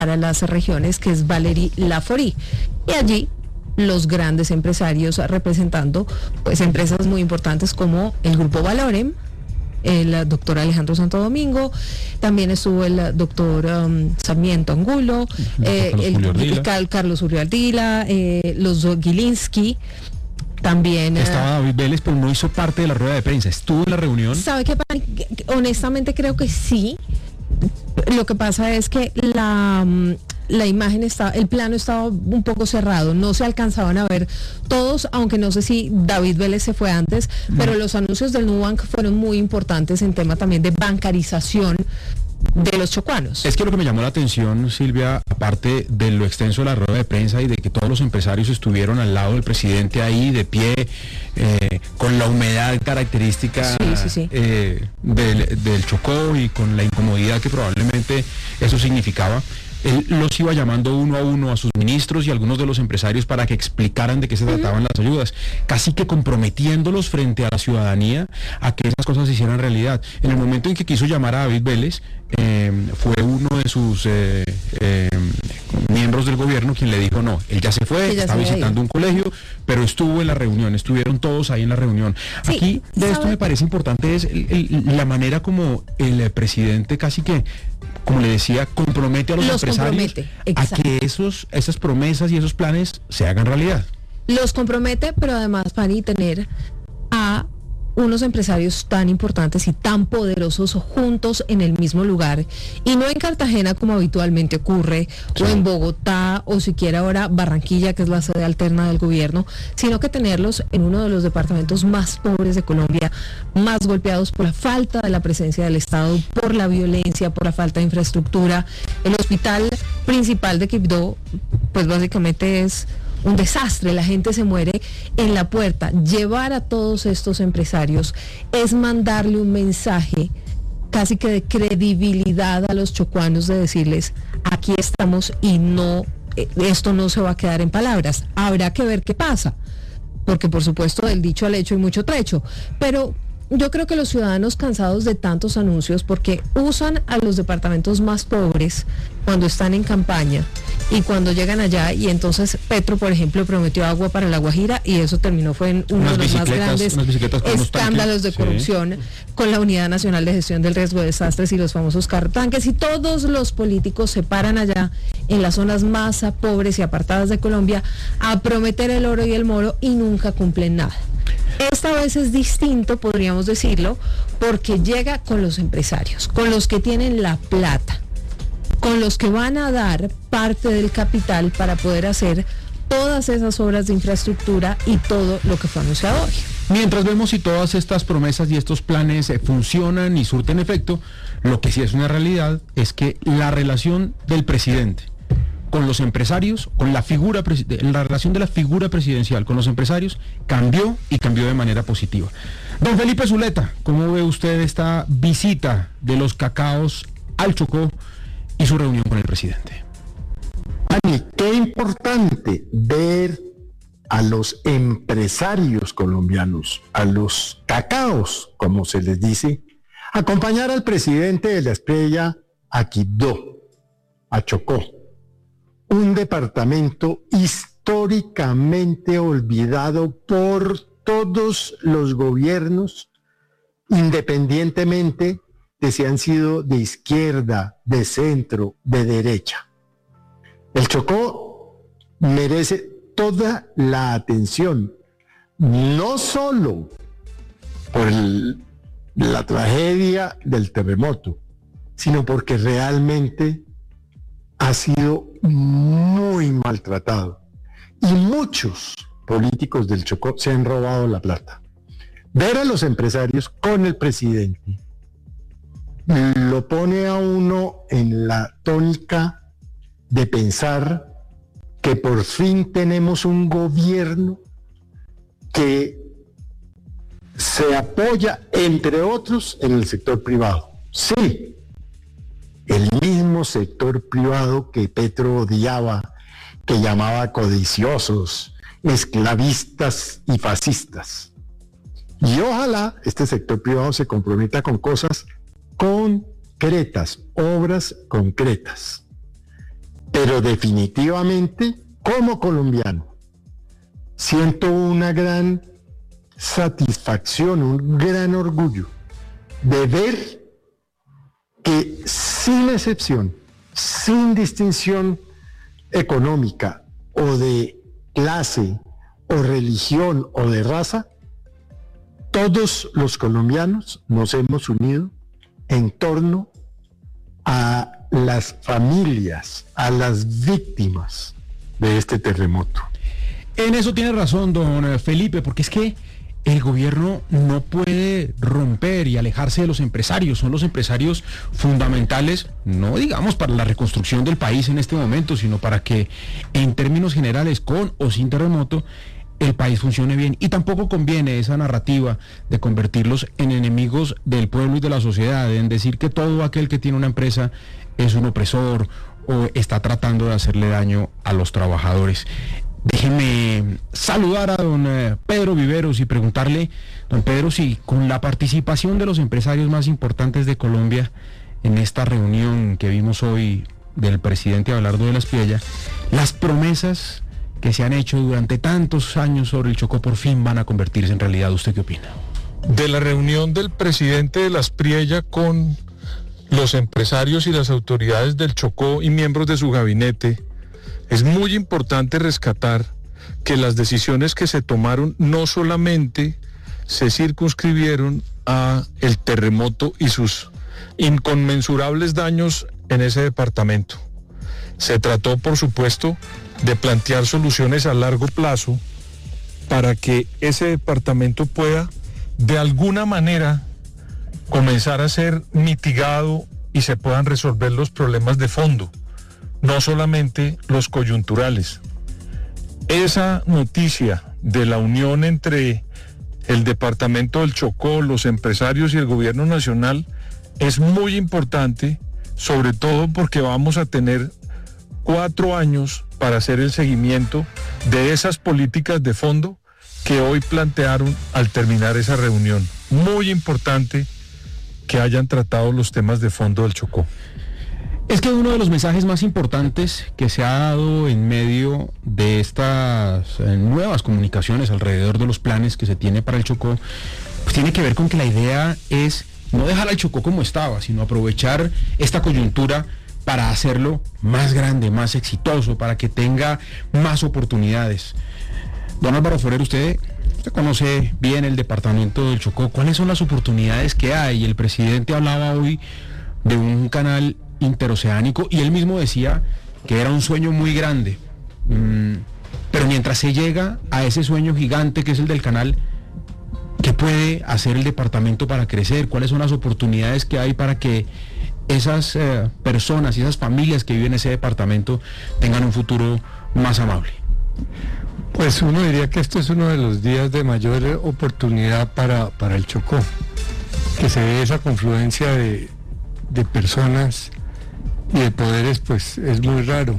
para las regiones, que es Valérie Laforie. Y allí los grandes empresarios representando pues empresas muy importantes como el Grupo Valorem, el doctor Alejandro Santo Domingo, también estuvo el doctor Sarmiento Angulo, Carlos Julio Ardila, los Gilinski. También estaba David Vélez, pero no hizo parte de la rueda de prensa. ¿Estuvo en la reunión? ¿Sabe qué? Honestamente creo que sí. Lo que pasa es que la imagen el plano estaba un poco cerrado, no se alcanzaban a ver todos, aunque no sé si David Vélez se fue antes, pero los anuncios del Nubank fueron muy importantes en tema también de bancarización de los chocuanos. Es que lo que me llamó la atención, Silvia, aparte de lo extenso de la rueda de prensa y de que todos los empresarios estuvieron al lado del presidente ahí, de pie, con la humedad característica del Chocó y con la incomodidad que probablemente eso significaba, él los iba llamando uno a uno a sus ministros y a algunos de los empresarios para que explicaran de qué se trataban las ayudas, casi que comprometiéndolos frente a la ciudadanía a que esas cosas se hicieran realidad. En el momento en que quiso llamar a David Vélez, fue uno de sus miembros del gobierno quien le dijo no, él ya se fue, está visitando un colegio, pero estuvo en la reunión, estuvieron todos ahí en la reunión. Sí, aquí de esto me parece importante es la manera como el presidente casi que, como le decía, compromete a los empresarios a que esas promesas y esos planes se hagan realidad. Los compromete, pero además van a tener a unos empresarios tan importantes y tan poderosos juntos en el mismo lugar, y no en Cartagena como habitualmente ocurre, o en Bogotá, o siquiera ahora Barranquilla, que es la sede alterna del gobierno, sino que tenerlos en uno de los departamentos más pobres de Colombia, más golpeados por la falta de la presencia del Estado, por la violencia, por la falta de infraestructura. El hospital principal de Quibdó, pues básicamente es un desastre, la gente se muere en la puerta. Llevar a todos estos empresarios es mandarle un mensaje casi que de credibilidad a los chocuanos, de decirles, aquí estamos y no, esto no se va a quedar en palabras. Habrá que ver qué pasa, porque por supuesto del dicho al hecho hay mucho trecho, pero yo creo que los ciudadanos cansados de tantos anuncios, porque usan a los departamentos más pobres cuando están en campaña y cuando llegan allá, y entonces Petro, por ejemplo, prometió agua para La Guajira y eso terminó en uno de los más grandes escándalos de corrupción con la Unidad Nacional de Gestión del Riesgo de Desastres y los famosos carrotanques, y todos los políticos se paran allá en las zonas más pobres y apartadas de Colombia a prometer el oro y el moro y nunca cumplen nada. Esta vez es distinto, podríamos decirlo, porque llega con los empresarios, con los que tienen la plata, con los que van a dar parte del capital para poder hacer todas esas obras de infraestructura y todo lo que fue anunciado hoy. Mientras vemos si todas estas promesas y estos planes funcionan y surten efecto, lo que sí es una realidad es que la relación del presidente con los empresarios, con la relación de la figura presidencial con los empresarios cambió, y cambió de manera positiva. Don Felipe Zuleta, ¿cómo ve usted esta visita de los cacaos al Chocó y su reunión con el presidente? Ani, qué importante ver a los empresarios colombianos, a los cacaos, como se les dice, acompañar al presidente de la Estrella a Quibdó, a Chocó, un departamento históricamente olvidado por todos los gobiernos, independientemente de si han sido de izquierda, de centro, de derecha. El Chocó merece toda la atención, no solo por la tragedia del terremoto, sino porque realmente ha sido muy maltratado y muchos políticos del Chocó se han robado la plata. Ver a los empresarios con el presidente lo pone a uno en la tónica de pensar que por fin tenemos un gobierno que se apoya, entre otros, en el sector privado. Sí, el mismo sector privado que Petro odiaba, que llamaba codiciosos, esclavistas y fascistas. Y ojalá este sector privado se comprometa con cosas concretas, obras concretas. Pero definitivamente, como colombiano, siento una gran satisfacción, un gran orgullo de ver que sin excepción, sin distinción económica o de clase o religión o de raza, todos los colombianos nos hemos unido en torno a las familias, a las víctimas de este terremoto. En eso tiene razón, don Felipe, porque es que el gobierno no puede romper y alejarse de los empresarios. Son los empresarios fundamentales, no digamos para la reconstrucción del país en este momento, sino para que en términos generales, con o sin terremoto, el país funcione bien. Y tampoco conviene esa narrativa de convertirlos en enemigos del pueblo y de la sociedad, en decir que todo aquel que tiene una empresa es un opresor o está tratando de hacerle daño a los trabajadores. Déjeme saludar a don Pedro Viveros y preguntarle, don Pedro, si con la participación de los empresarios más importantes de Colombia en esta reunión que vimos hoy del presidente Abelardo de la Espriella, las promesas que se han hecho durante tantos años sobre el Chocó por fin van a convertirse en realidad. ¿Usted qué opina? De la reunión del presidente de la Espriella con los empresarios y las autoridades del Chocó y miembros de su gabinete, es muy importante rescatar que las decisiones que se tomaron no solamente se circunscribieron a el terremoto y sus inconmensurables daños en ese departamento. Se trató, por supuesto, de plantear soluciones a largo plazo para que ese departamento pueda, de alguna manera, comenzar a ser mitigado y se puedan resolver los problemas de fondo, no solamente los coyunturales. Esa noticia de la unión entre el departamento del Chocó, los empresarios y el gobierno nacional es muy importante, sobre todo porque vamos a tener 4 años para hacer el seguimiento de esas políticas de fondo que hoy plantearon al terminar esa reunión. Muy importante que hayan tratado los temas de fondo del Chocó. Es que uno de los mensajes más importantes que se ha dado en medio de estas nuevas comunicaciones alrededor de los planes que se tiene para el Chocó, pues tiene que ver con que la idea es no dejar al Chocó como estaba, sino aprovechar esta coyuntura para hacerlo más grande, más exitoso, para que tenga más oportunidades. Don Álvaro Forero, usted conoce bien el departamento del Chocó. ¿Cuáles son las oportunidades que hay? El presidente hablaba hoy de un canal interoceánico y él mismo decía que era un sueño muy grande. Pero mientras se llega a ese sueño gigante que es el del canal, ¿qué puede hacer el departamento para crecer? ¿Cuáles son las oportunidades que hay para que esas personas y esas familias que viven en ese departamento tengan un futuro más amable? Pues uno diría que esto es uno de los días de mayor oportunidad para el Chocó, que se ve esa confluencia de personas y de poderes, pues es muy raro.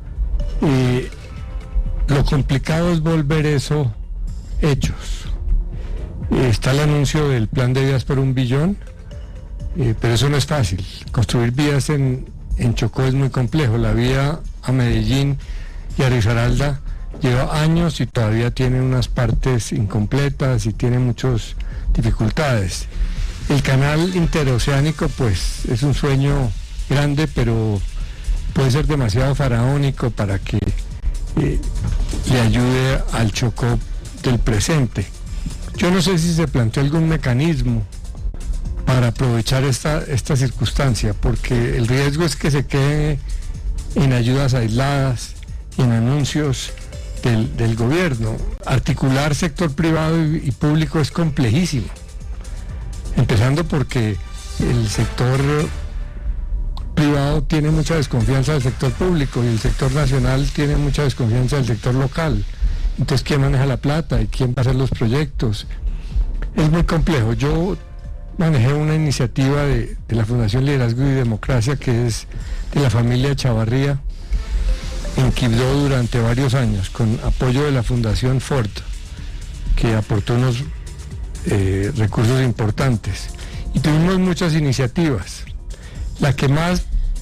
Lo complicado es volver eso hechos. Está el anuncio del plan de vías por 1 billón, pero eso no es fácil. Construir vías en Chocó es muy complejo. La vía a Medellín y a Risaralda lleva años y todavía tiene unas partes incompletas y tiene muchas dificultades. El canal interoceánico pues es un sueño grande, pero puede ser demasiado faraónico para que le ayude al Chocó del presente. Yo no sé si se planteó algún mecanismo para aprovechar esta circunstancia, porque el riesgo es que se quede en ayudas aisladas y en anuncios del gobierno. Articular sector privado y público es complejísimo, empezando porque el sector privado tiene mucha desconfianza del sector público y el sector nacional tiene mucha desconfianza del sector local. Entonces, ¿quién maneja la plata y quién va a hacer los proyectos? Es muy complejo. Yo manejé una iniciativa de la Fundación Liderazgo y Democracia, que es de la familia Chavarría, en Quibdó durante varios años, con apoyo de la Fundación Ford, que aportó unos recursos importantes. Y tuvimos muchas iniciativas. La que más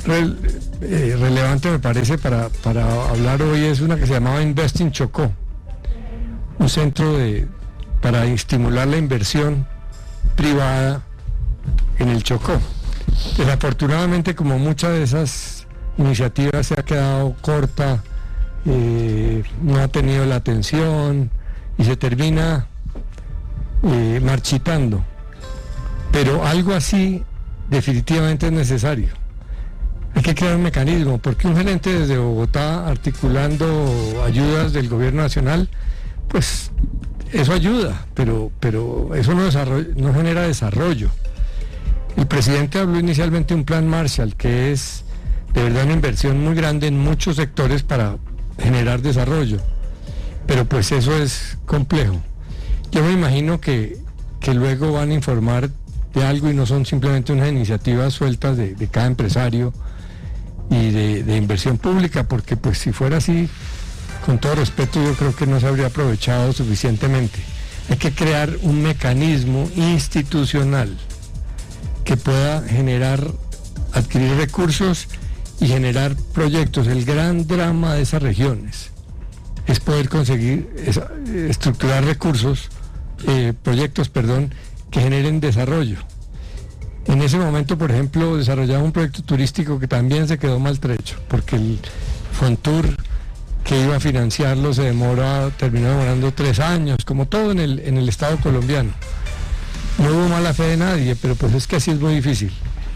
relevante me parece para hablar hoy es una que se llamaba Investing Chocó, un centro para estimular la inversión privada en el Chocó. Desafortunadamente, como muchas de esas iniciativas se ha quedado corta, no ha tenido la atención y se termina marchitando. Pero algo así definitivamente es necesario. Hay que crear un mecanismo, porque un gerente desde Bogotá articulando ayudas del gobierno nacional, pues eso ayuda, pero eso no genera desarrollo. El presidente habló inicialmente de un plan Marshall, que es de verdad una inversión muy grande en muchos sectores para generar desarrollo, pero pues eso es complejo. Yo me imagino que luego van a informar de algo y no son simplemente unas iniciativas sueltas de cada empresario y de inversión pública, porque pues si fuera así, con todo respeto, yo creo que no se habría aprovechado suficientemente. Hay que crear un mecanismo institucional que pueda adquirir recursos y generar proyectos. El gran drama de esas regiones es poder conseguir estructurar proyectos que generen desarrollo. En ese momento, por ejemplo, desarrollaba un proyecto turístico que también se quedó maltrecho, porque el Fontur que iba a financiarlo terminó demorando 3 años, como todo en el Estado colombiano. No hubo mala fe de nadie, pero pues es que así es muy difícil.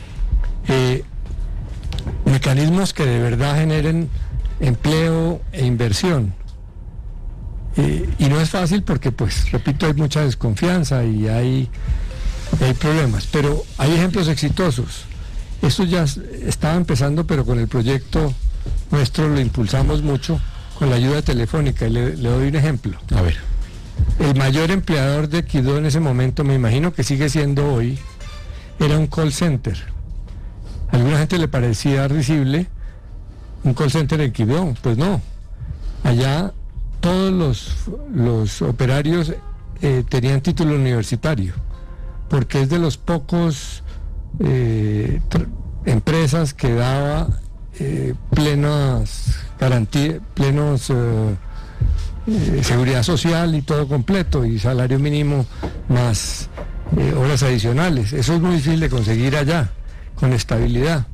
Mecanismos que de verdad generen empleo e inversión. Y no es fácil porque, pues, repito, hay mucha desconfianza y hay problemas, pero hay ejemplos exitosos. Esto ya estaba empezando, pero con el proyecto nuestro lo impulsamos mucho con la ayuda telefónica, y le doy un ejemplo. A ver. El mayor empleador de Quibdó en ese momento, me imagino que sigue siendo hoy, era un call center. A alguna gente le parecía risible un call center en Quibdó, pues no. Allá todos los operarios tenían título universitario, porque es de los pocos empresas que daba plenas garantías, seguridad social y todo completo, y salario mínimo más horas adicionales. Eso es muy difícil de conseguir allá, con estabilidad.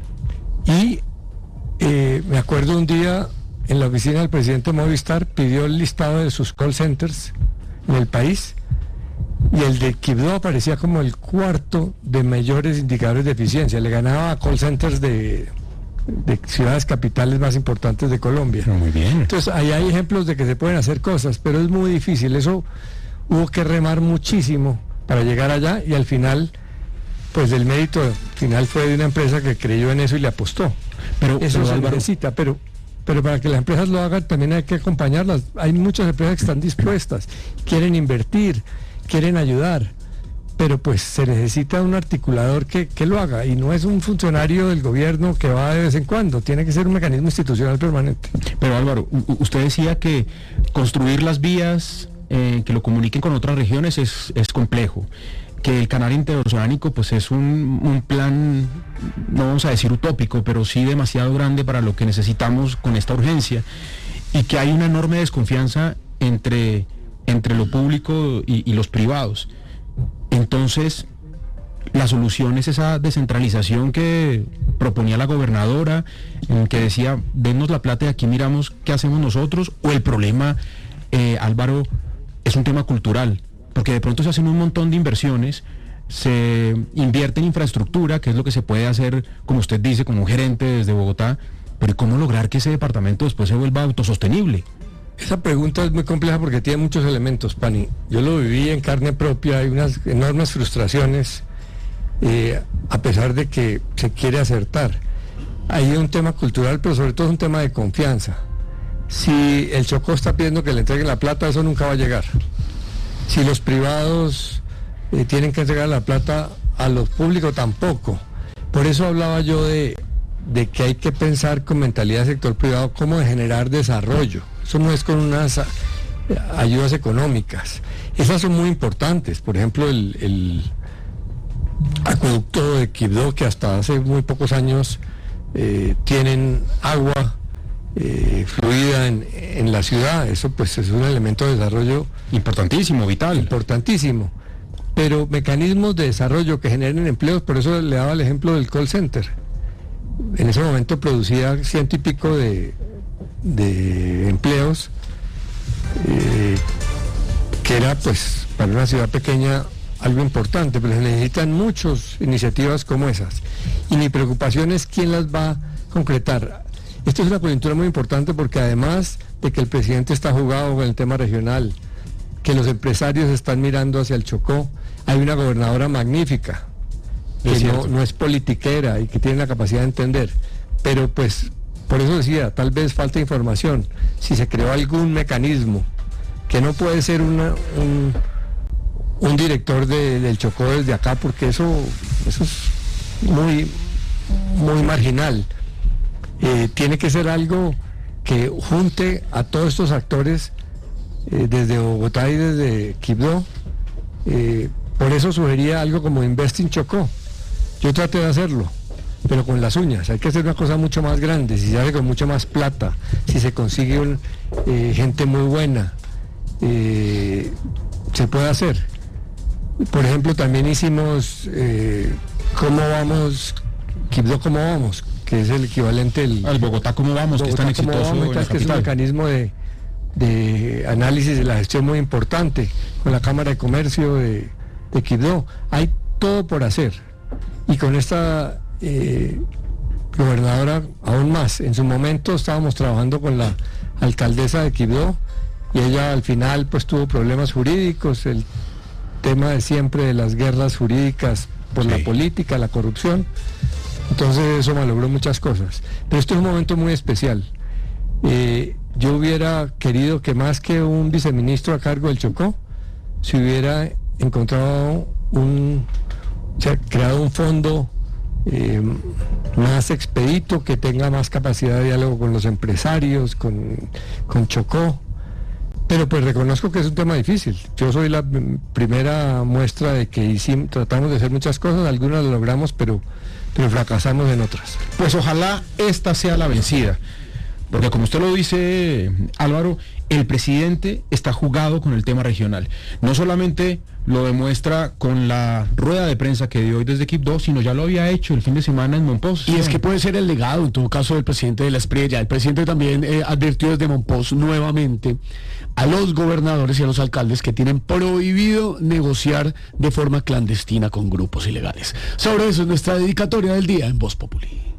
Y me acuerdo un día en la oficina del presidente Movistar, pidió el listado de sus call centers en el país, y el de Quibdó aparecía como el cuarto de mayores indicadores de eficiencia. Le ganaba a call centers de ciudades capitales más importantes de Colombia. Muy bien. Entonces ahí hay ejemplos de que se pueden hacer cosas, pero es muy difícil. Eso hubo que remar muchísimo para llegar allá, y al final, pues el mérito final fue de una empresa que creyó en eso y le apostó. Pero eso se necesita, pero para que las empresas lo hagan también hay que acompañarlas. Hay muchas empresas que están dispuestas, quieren invertir, quieren ayudar, pero pues se necesita un articulador que lo haga, y no es un funcionario del gobierno que va de vez en cuando, tiene que ser un mecanismo institucional permanente. Pero Álvaro, usted decía que construir las vías que lo comuniquen con otras regiones es complejo, que el canal interoceánico pues es un plan, no vamos a decir utópico, pero sí demasiado grande para lo que necesitamos con esta urgencia, y que hay una enorme desconfianza entre lo público y los privados. Entonces, la solución es esa descentralización que proponía la gobernadora, que decía, dennos la plata y aquí miramos qué hacemos nosotros. O el problema, Álvaro, es un tema cultural, porque de pronto se hacen un montón de inversiones, se invierte en infraestructura, que es lo que se puede hacer, como usted dice, como un gerente desde Bogotá, pero ¿cómo lograr que ese departamento después se vuelva autosostenible? Esa pregunta es muy compleja porque tiene muchos elementos, Pani. Yo lo viví en carne propia, hay unas enormes frustraciones, a pesar de que se quiere acertar. Hay un tema cultural, pero sobre todo es un tema de confianza. Si el Chocó está pidiendo que le entreguen la plata, eso nunca va a llegar. Si los privados tienen que entregar la plata a los públicos, tampoco. Por eso hablaba yo de que hay que pensar con mentalidad del sector privado cómo generar desarrollo. Eso no es con unas ayudas económicas. Esas son muy importantes. Por ejemplo, el acueducto de Quibdó, que hasta hace muy pocos años tienen agua fluida en la ciudad. Eso pues es un elemento de desarrollo Importantísimo, vital. importantísimo. Pero mecanismos de desarrollo que generen empleos, por eso le daba el ejemplo del call center. En ese momento producía 100 y pico de empleos, que era pues para una ciudad pequeña algo importante, pero se necesitan muchas iniciativas como esas. Y mi preocupación es quién las va a concretar. Esto es una coyuntura muy importante porque además de que el presidente está jugado con el tema regional, que los empresarios están mirando hacia el Chocó, hay una gobernadora magnífica, que no es politiquera y que tiene la capacidad de entender. Pero pues, por eso decía, tal vez falta información. Si se creó algún mecanismo, que no puede ser un director del Chocó desde acá, porque eso es muy marginal. Tiene que ser algo que junte a todos estos actores desde Bogotá y desde Quibdó. Por eso sugería algo como Investing Chocó. Yo traté de hacerlo, pero con las uñas. Hay que hacer una cosa mucho más grande, si se hace con mucha más plata, si se consigue gente muy buena, se puede hacer. Por ejemplo, también hicimos ¿Cómo vamos? Quibdó, ¿cómo vamos? Que es el equivalente al Bogotá, ¿cómo vamos? Bogotá, que es tan exitoso en la que es un mecanismo de análisis de la gestión muy importante, con la Cámara de Comercio de Quibdó. Hay todo por hacer. Y con esta gobernadora aún más. En su momento estábamos trabajando con la alcaldesa de Quibdó y ella al final pues tuvo problemas jurídicos, el tema de siempre de las guerras jurídicas por la política, la corrupción. Entonces eso malogró muchas cosas. Pero esto es un momento muy especial. Yo hubiera querido que más que un viceministro a cargo del Chocó, se hubiera encontrado creado un fondo más expedito, que tenga más capacidad de diálogo con los empresarios, con Chocó. Pero pues reconozco que es un tema difícil. Yo soy la primera muestra de que tratamos de hacer muchas cosas, algunas lo logramos, pero fracasamos en otras. Pues ojalá esta sea la vencida, porque como usted lo dice, Álvaro, el presidente está jugado con el tema regional. No solamente lo demuestra con la rueda de prensa que dio hoy desde Quibdó, sino ya lo había hecho el fin de semana en Mompox. Y es que puede ser el legado, en todo caso, del presidente de la Espriella. El presidente también advirtió desde Mompox nuevamente a los gobernadores y a los alcaldes que tienen prohibido negociar de forma clandestina con grupos ilegales. Sobre eso es nuestra dedicatoria del día en Voz Populi.